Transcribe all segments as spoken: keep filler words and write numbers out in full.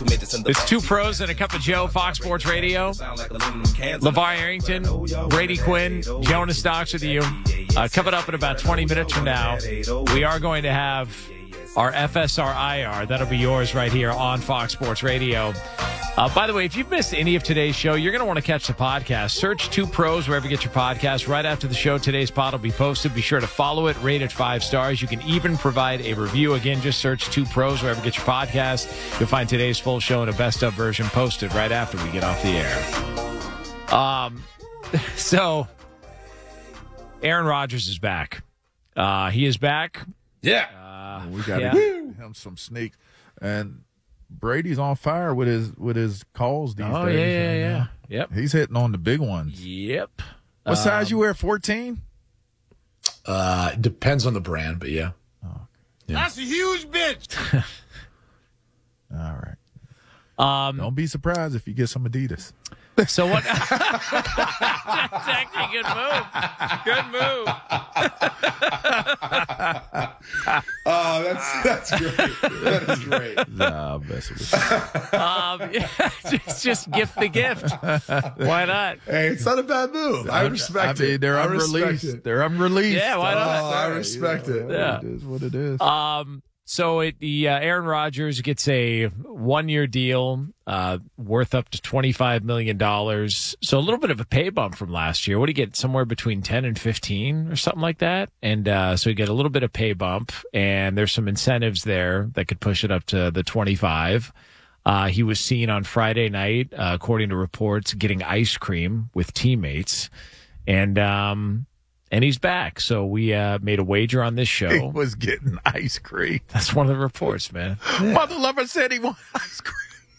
It's two pros and a cup of Joe, Fox Sports Radio. LeVar Arrington, Brady Quinn, Jonas Knox with you. Uh, coming up in about twenty minutes from now, we are going to have our F S R I R. That'll be yours right here on Fox Sports Radio. Uh, by the way, if you've missed any of today's show, you're going to want to catch the podcast. Search Two Pros wherever you get your podcast. Right after the show, today's pod will be posted. Be sure to follow it, rate it five stars. You can even provide a review. Again, just search Two Pros wherever you get your podcast. You'll find today's full show in a best-of version posted right after we get off the air. Um, so, Aaron Rodgers is back. Uh, he is back. Yeah. Uh, we got to yeah. give him some sneaks. And Brady's on fire with his with his calls these Oh, days. yeah, yeah, yeah. Yep. He's hitting on the big ones. Yep. What Um, size you wear? fourteen? Uh, depends on the brand, but yeah. Oh, okay. Yeah. That's a huge bitch. All right. Um, Don't be surprised if you get some Adidas. So what? That's actually a good move. Good move. Oh, that's that's great. That is great. Nah, I'm messing with you. Um, yeah, just, just gift the gift. Why not? Hey, it's not a bad move. I respect I mean, it. they're I respect unreleased. it. They're unreleased. Yeah, why not? Oh, I respect You know, it. Yeah. It is what it is. Um, so it, the uh, Aaron Rodgers gets a one-year deal uh, worth up to twenty-five million dollars. So a little bit of a pay bump from last year. What do you get? Somewhere between ten and fifteen or something like that. And uh, so you get a little bit of pay bump, and there's some incentives there that could push it up to the twenty-five. Uh, he was seen on Friday night, uh, according to reports, getting ice cream with teammates. And um, and he's back. So we uh, made a wager on this He show. was getting ice cream. That's one of the reports, man. Mother lover said he wanted ice cream.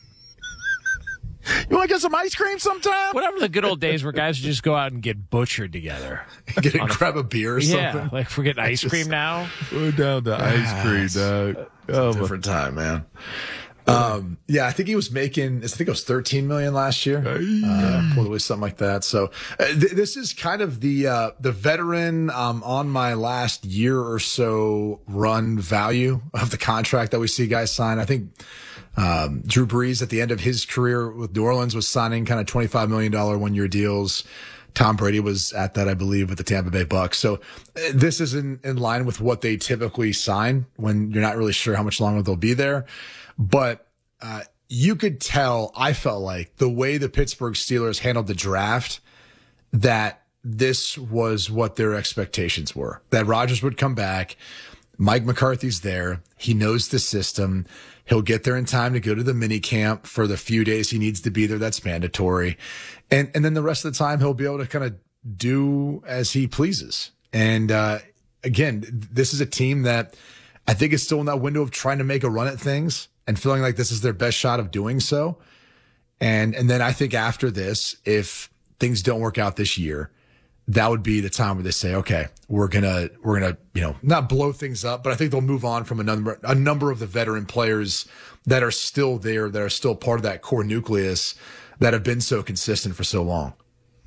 You want to get some ice cream sometime? Whatever the good old days where guys would just go out and get butchered together. Get a grab a beer or Yeah, something. like we're getting ice cream now. We're down to ice cream, dog. Oh, my- Different time, man. Um, yeah, I think he was making, I think it was thirteen million last year. Uh, probably something like that. So uh, th- this is kind of the, uh, the veteran, um, on my last year or so run value of the contract that we see guys sign. I think, um, Drew Brees at the end of his career with New Orleans was signing kind of twenty-five million dollars one year deals. Tom Brady was at that, I believe, with the Tampa Bay Bucks. So uh, this is in, in line with what they typically sign when you're not really sure how much longer they'll be there. But uh, you could tell, I felt like, the way the Pittsburgh Steelers handled the draft, that this was what their expectations were. That Rodgers would come back. Mike McCarthy's there. He knows the system. He'll get there in time to go to the mini camp for the few days he needs to be there. That's mandatory. And, and then the rest of the time, he'll be able to kind of do as he pleases. And, uh, again, this is a team that I think is still in that window of trying to make a run at things and feeling like this is their best shot of doing so. And, and then I think after this, if things don't work out this year, that would be the time where they say, okay, we're going to, we're going to, you know, not blow things up, but I think they'll move on from a number, a number of the veteran players that are still there, that are still part of that core nucleus that have been so consistent for so long.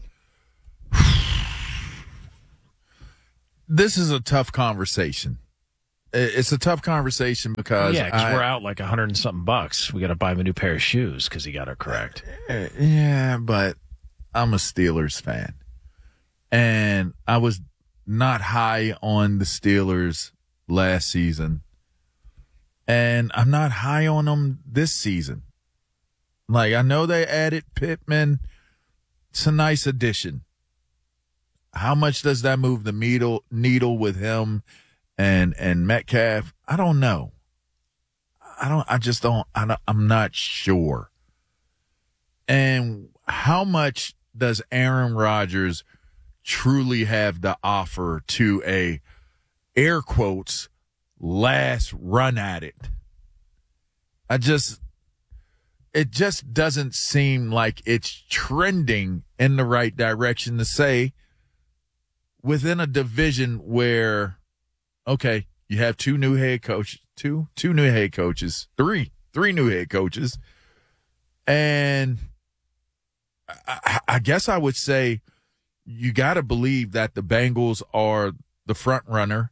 This is a tough conversation. It's a tough conversation because Yeah, because I- we're out like a hundred and something bucks. We got to buy him a new pair of shoes because he got it correct. Uh, yeah, but I'm a Steelers fan. And I was not high on the Steelers last season. And I'm not high on them this season. Like, I know they added Pittman. It's a nice addition. How much does that move the needle, needle with him and, and Metcalf? I don't know. I don't, I just don't, I don't, I'm not sure. And how much does Aaron Rodgers truly have to offer to a, air quotes, last run at it? I just, it just doesn't seem like it's trending in the right direction to say within a division where, okay, you have two new head coaches, two, two new head coaches, three, three new head coaches. And I, I guess I would say you got to believe that the Bengals are the front runner.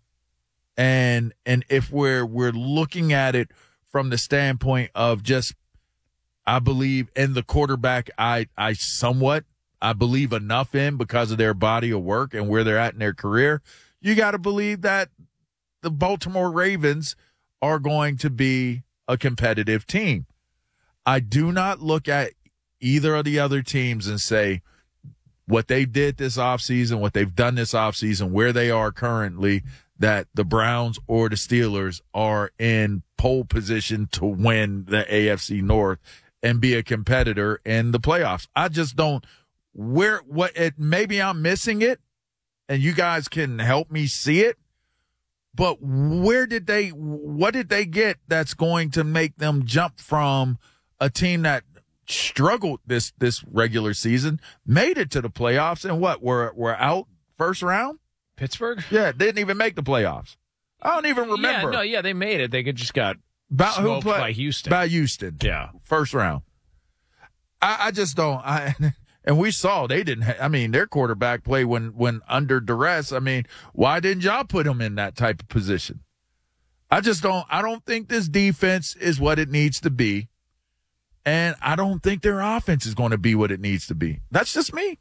And, and if we're, we're looking at it from the standpoint of just I believe in the quarterback I, I somewhat, I believe enough in because of their body of work and where they're at in their career. You got to believe that the Baltimore Ravens are going to be a competitive team. I do not look at either of the other teams and say what they did this offseason, what they've done this offseason, where they are currently, that the Browns or the Steelers are in pole position to win the A F C North and be a competitor in the playoffs. I just don't where what it maybe I'm missing it and you guys can help me see it. But where did they what did they get that's going to make them jump from a team that struggled this this regular season, made it to the playoffs, and what we're we're out first round? Pittsburgh? Yeah, didn't even make the playoffs. I don't even remember. Yeah, no, yeah, they made it. They could just got About smoked who play, by Houston. By Houston. Yeah. First round. I, I just don't. I And we saw they didn't. Ha- I mean, their quarterback play when when under duress. I mean, why didn't y'all put him in that type of position? I just don't. I don't think this defense is what it needs to be, and I don't think their offense is going to be what it needs to be. That's just me.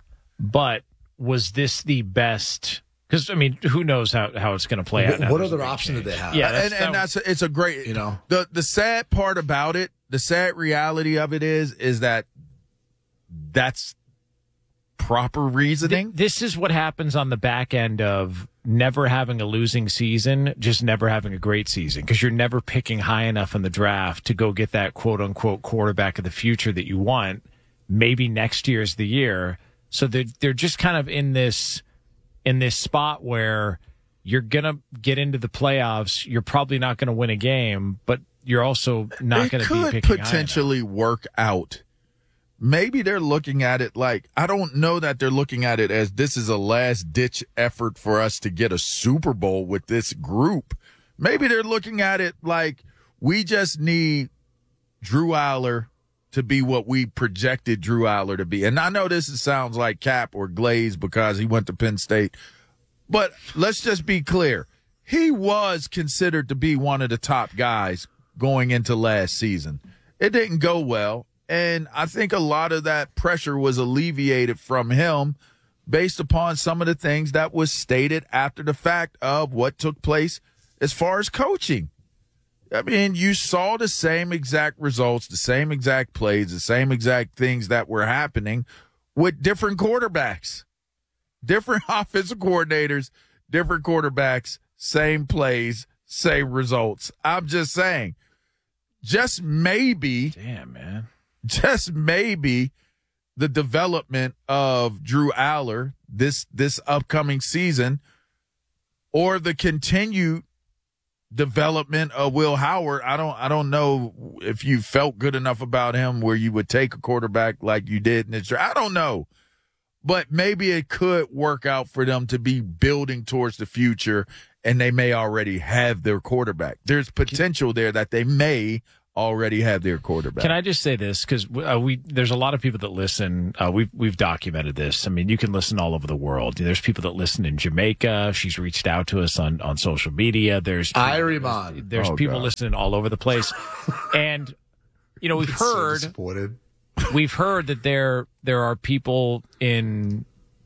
But was this the best? Because I mean, who knows how, how it's going to play out? What, what other option did they have? Yeah, that's, and and that, that's a, it's a great. You know, the the sad part about it, the sad reality of it is, is that that's proper reasoning. Th- this is what happens on the back end of never having a losing season, just never having a great season, because you're never picking high enough in the draft to go get that quote unquote quarterback of the future that you want. Maybe next year's the year. So they're, they're just kind of in this, in this spot where you're going to get into the playoffs. You're probably not going to win a game, but you're also not going to be picking could potentially work out. Maybe they're looking at it like, I don't know that they're looking at it as this is a last ditch effort for us to get a Super Bowl with this group. Maybe they're looking at it like we just need Drew Aller to be what we projected Drew Aller to be. And I know this sounds like Cap or Glaze because he went to Penn State, but let's just be clear. He was considered to be one of the top guys going into last season. It didn't go well. And I think a lot of that pressure was alleviated from him based upon some of the things that was stated after the fact of what took place as far as coaching. I mean, you saw the same exact results, the same exact plays, the same exact things that were happening with different quarterbacks, different offensive coordinators, different quarterbacks, same plays, same results. I'm just saying, just maybe. Damn, man. Just maybe the development of Drew Aller this this upcoming season, or the continued development of Will Howard. I don't I don't know if you felt good enough about him where you would take a quarterback like you did in this draft. I don't know. But maybe it could work out for them to be building towards the future, and they may already have their quarterback. There's potential there that they may already have their quarterback. Can I just say this? Because uh, we there's a lot of people that listen. Uh, we've we've documented this. I mean, you can listen all over the world. There's people that listen in Jamaica. She's reached out to us on, on social media. There's people, Ireman. There's Oh, people God. listening all over the place, and you know we've so heard disappointed. we've heard that there there are people in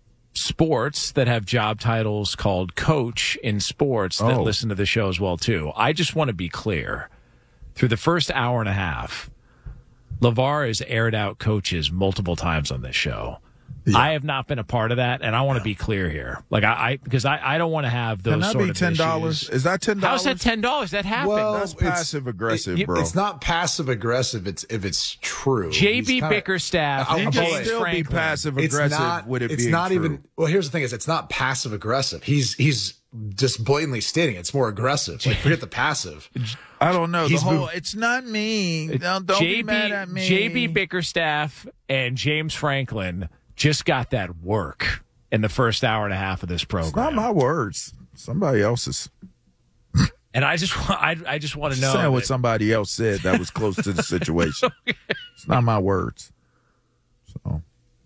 sports that have job titles called coach in sports that Oh. listen to the show as well too. I just want to be clear. Through the first hour and a half, LeVar has aired out coaches multiple times on this show. Yeah. I have not been a part of that, and I want to be clear here. Like I, I because I, I don't want to have those Can that sort be of ten dollars? issues. Is that ten dollars? How's that ten dollars? That happened. Well, That's it's- passive aggressive, it- bro. It's not passive aggressive. It's if it's true. J B He's kinda- Bickerstaff I'll- He and I'll can say- James still be Franklin. passive It's aggressive not. with it it's being not true. even. Well, here's the thing: is it's not passive aggressive. He's he's just blatantly stating it's more aggressive. Like forget the passive. I don't know. The He's whole, moved- it's not me. Don't, don't J B be mad at me. J B Bickerstaff and James Franklin just got that work in the first hour and a half of this program. It's not my words. Somebody else's. And I just want I, I just want to know Saying what that- somebody else said that was close to the situation. It's not my words. So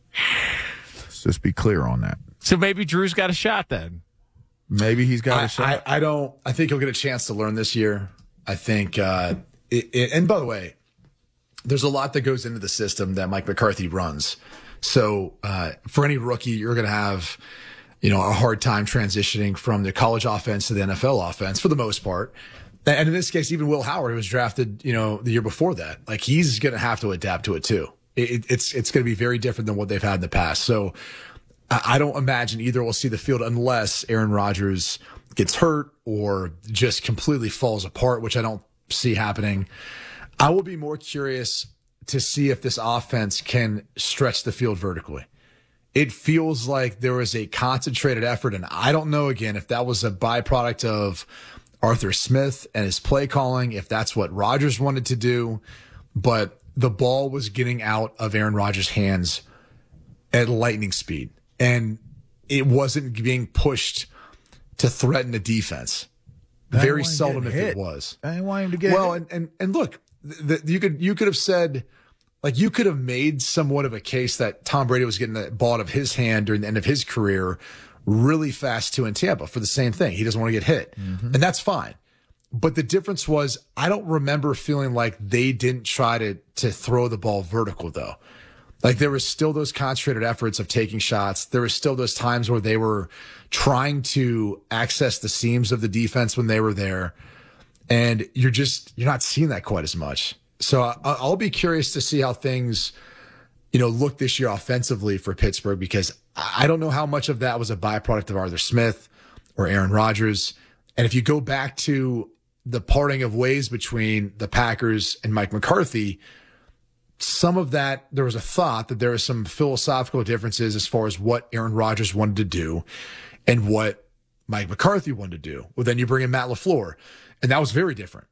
let's just be clear on that. so maybe Drew's got a shot then. Maybe he's got I, a shot. I, I don't. I think he'll get a chance to learn this year. I think. Uh, it, it, and by the way, there's a lot that goes into the system that Mike McCarthy runs. So uh, for any rookie, you're going to have, you know, a hard time transitioning from the college offense to the N F L offense for the most part. And in this case, even Will Howard, who was drafted, you know, the year before that, like he's going to have to adapt to it too. It, it's it's going to be very different than what they've had in the past. So I don't imagine either will see the field unless Aaron Rodgers gets hurt or just completely falls apart, which I don't see happening. I will be more curious to see if this offense can stretch the field vertically. It feels like there was a concentrated effort, and I don't know, again, if that was a byproduct of Arthur Smith and his play calling, if that's what Rodgers wanted to do, but the ball was getting out of Aaron Rodgers' hands at lightning speed, and it wasn't being pushed to threaten the defense. They Very want him seldom getting if hit. it was. I didn't want him to get Well, hit. and, and, and look, th- you could, you could have said, like, you could have made somewhat of a case that Tom Brady was getting the ball out of his hand during the end of his career really fast too in Tampa for the same thing. He doesn't want to get hit. Mm-hmm. And that's fine. But the difference was, I don't remember feeling like they didn't try to, to throw the ball vertical though. Like there was still those concentrated efforts of taking shots. There was still those times where they were trying to access the seams of the defense when they were there. And you're just, you're not seeing that quite as much. So I, I'll be curious to see how things, you know, look this year offensively for Pittsburgh, because I don't know how much of that was a byproduct of Arthur Smith or Aaron Rodgers. And if you go back to the parting of ways between the Packers and Mike McCarthy, some of that, there was a thought that there were some philosophical differences as far as what Aaron Rodgers wanted to do and what Mike McCarthy wanted to do. Well, then you bring in Matt LaFleur, and that was very different.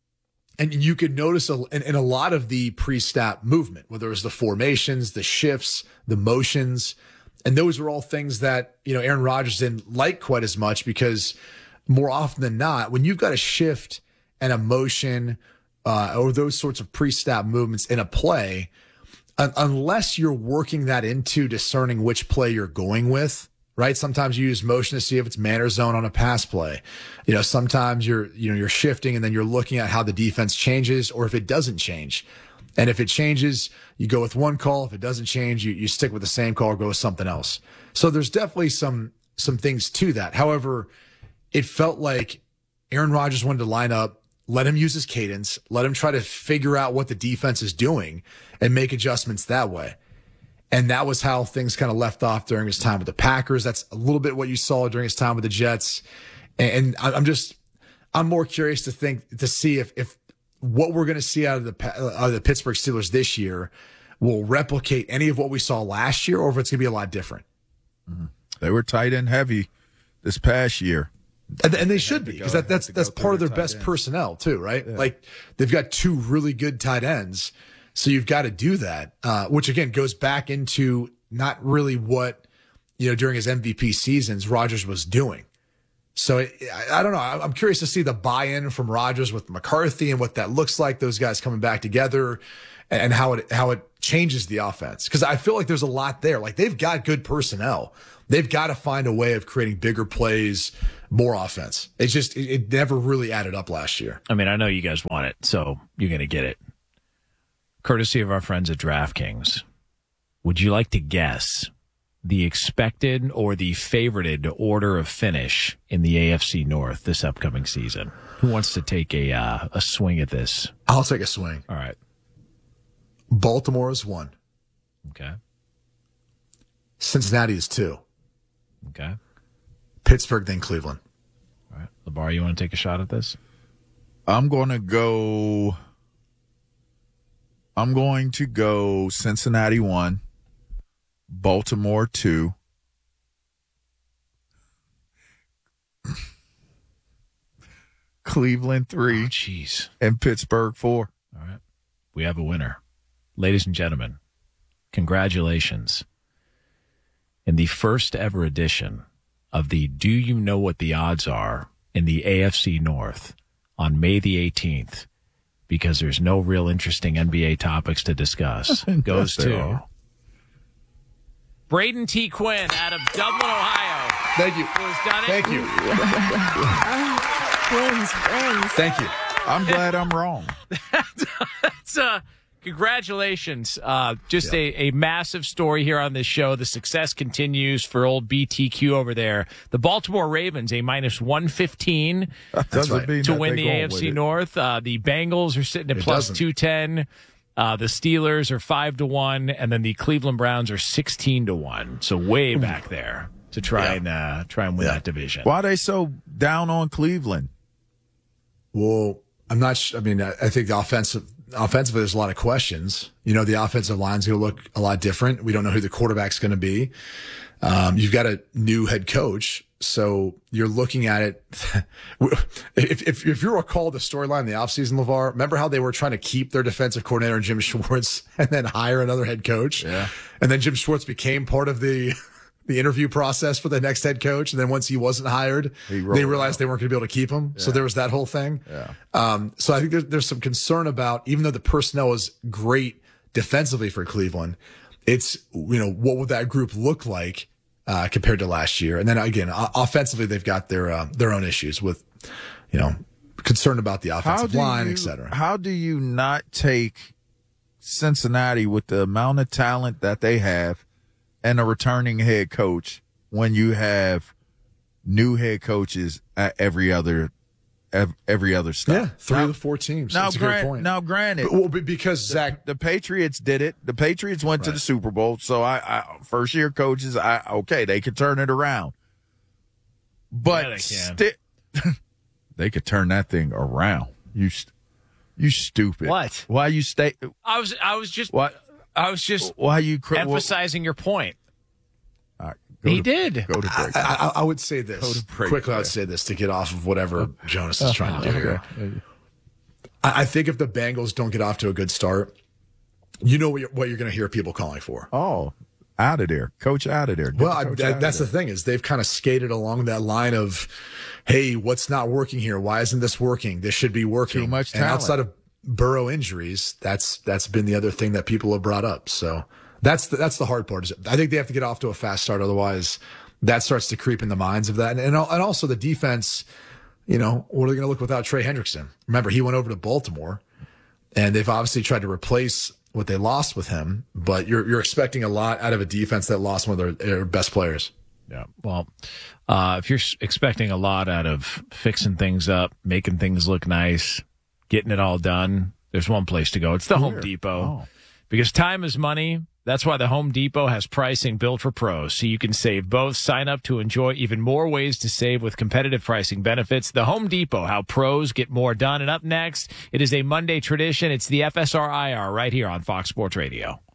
And you could notice a, in, in a lot of the pre-snap movement, whether it was the formations, the shifts, the motions, and those were all things that, you know, Aaron Rodgers didn't like quite as much, because more often than not, when you've got a shift and a motion uh, or those sorts of pre-snap movements in a play, un- unless you're working that into discerning which play you're going with, right? Sometimes you use motion to see if it's man or zone on a pass play. You know, sometimes you're, you know, you're shifting and then you're looking at how the defense changes or if it doesn't change. And if it changes, you go with one call. If it doesn't change, you, you stick with the same call or go with something else. So there's definitely some, some things to that. However, it felt like Aaron Rodgers wanted to line up, let him use his cadence, let him try to figure out what the defense is doing and make adjustments that way. And that was how things kind of left off during his time with the Packers. That's a little bit what you saw during his time with the Jets. And I'm just, I'm more curious to think, to see if, if what we're going to see out of the, out of the Pittsburgh Steelers this year will replicate any of what we saw last year, or if it's going to be a lot different. Mm-hmm. They were tight end heavy this past year. And, and they should be, because that, that's that's part of their best personnel too, right? Yeah. Like they've got two really good tight ends, so you've got to do that. Uh, which again goes back into not really what, you know, during his M V P seasons Rodgers was doing. So it, I, I don't know. I'm curious to see the buy-in from Rodgers with McCarthy and what that looks like. Those guys coming back together, and how it how it changes the offense. Because I feel like there's a lot there. Like they've got good personnel. They've got to find a way of creating bigger plays, more offense. It's just, it, it never really added up last year. I mean, I know you guys want it, so you're going to get it. Courtesy of our friends at DraftKings, would you like to guess the expected or the favorited order of finish in the A F C North this upcoming season? Who wants to take a uh, a swing at this? I'll take a swing. All right. Baltimore is one. Okay. Cincinnati is two. Okay. Pittsburgh, then Cleveland. All right. LeVar, you want to take a shot at this? I'm going to go. I'm going to go Cincinnati one, Baltimore two, Cleveland three, oh, jeez, and Pittsburgh four. All right. We have a winner. Ladies and gentlemen, congratulations. In the first ever edition of the Do You Know What the Odds Are in the A F C North on May the eighteenth, because there's no real interesting N B A topics to discuss, goes to Braden T. Quinn out of Dublin, Ohio. Thank you. Who has done it. Thank you. Twins, twins. Thank you. I'm glad I'm wrong. That's, uh, Congratulations. Uh, just Yeah. a, a massive story here on this show. The success continues for old B T Q over there. The Baltimore Ravens, a minus one fifteen Doesn't right. mean to that win they the going A F with C it. North. Uh, the Bengals are sitting at It plus doesn't. two ten. Uh, the Steelers are five to one, and then the Cleveland Browns are sixteen to one. So way back there to try Yeah. and uh, try and win Yeah. that division. Why are they so down on Cleveland? Well, I'm not. Sh- I mean, I, I think the offensive, offensively, there's a lot of questions. You know, the offensive line's going to look a lot different. We don't know who the quarterback's going to be. Um, you've got a new head coach, so you're looking at it. if, if if you recall the storyline in the offseason, LeVar, remember how they were trying to keep their defensive coordinator Jim Schwartz and then hire another head coach? Yeah. And then Jim Schwartz became part of the the interview process for the next head coach. And then once he wasn't hired, He rolled they realized they weren't going to be able to keep him. So there was that whole thing. Yeah. Um, so I think there's, there's some concern about, even though the personnel is great defensively for Cleveland, it's, you know, what would that group look like uh, compared to last year? And then again, o- offensively, they've got their uh, their own issues with, you know, concern about the offensive line, you, et cetera. How do you not take Cincinnati with the amount of talent that they have and a returning head coach when you have new head coaches at every other ev- every other stop? Yeah, three now, of the four teams. Now, That's a great grant, point. now granted, But- well, be- because Zach, the Patriots did it. The Patriots went to Right. the Super Bowl, so I, I first year coaches, I okay, they could turn it around, but Yeah, they can. sti- they could turn that thing around. You, st- you stupid. What? Why you stay? I was I was just What? I was just Why you cr- emphasizing your point. All right, go He to- did. Go to break. I, I, I would say Go this to break, quickly. I would yeah. say this to get off of whatever Jonas is trying to do here. Okay. I, I think if the Bengals don't get off to a good start, you know what you're, what you're going to hear people calling for. Oh, out of there, coach, out of there. Get Well, the I, coach that, out that's of the thing is they've kind of skated along that line of, hey, what's not working here? Why isn't this working? This should be working. Too much And talent. outside of Burrow injuries, that's that's been the other thing that people have brought up. So that's the, that's the hard part. Is I think they have to get off to a fast start, otherwise that starts to creep in the minds of that. And and, al- and also the defense. You know, what are they going to look without Trey Hendrickson? Remember, he went over to Baltimore, and they've obviously tried to replace what they lost with him. But you're you're expecting a lot out of a defense that lost one of their, their best players. Yeah. Well, uh, if you're s- expecting a lot out of fixing things up, making things look nice, getting it all done, there's one place to go. It's the Home Depot. Oh. Because time is money. That's why the Home Depot has pricing built for pros, so you can save both. Sign up to enjoy even more ways to save with competitive pricing benefits. The Home Depot, how pros get more done. And up next, it is a Monday tradition. It's the F S R I R right here on Fox Sports Radio.